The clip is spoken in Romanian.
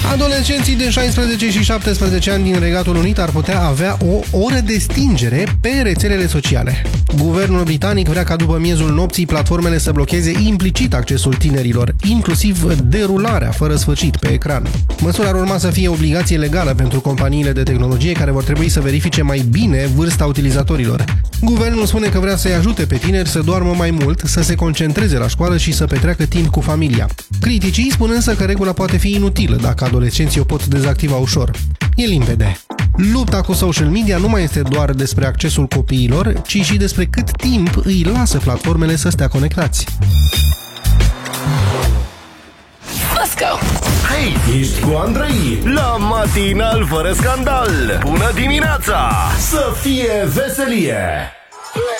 Adolescenții de 16 și 17 ani din Regatul Unit ar putea avea o oră de stingere pe rețelele sociale. Guvernul britanic vrea ca după miezul nopții platformele să blocheze implicit accesul tinerilor, inclusiv derularea fără sfârșit pe ecran. Măsura ar urma să fie obligație legală pentru companiile de tehnologie care vor trebui să verifice mai bine vârsta utilizatorilor. Guvernul spune că vrea să-i ajute pe tineri să doarmă mai mult, să se concentreze la școală și să petreacă timp cu familia. Criticii spun însă că regula poate fi inutilă dacă adolescenții o pot dezactiva ușor. E limpede. Lupta cu social media nu mai este doar despre accesul copiilor, ci și despre cât timp îi lasă platformele să stea conectați. Let's go! Hei, ești cu Andrei la Matinal fără scandal. Bună dimineața! Să fie veselie!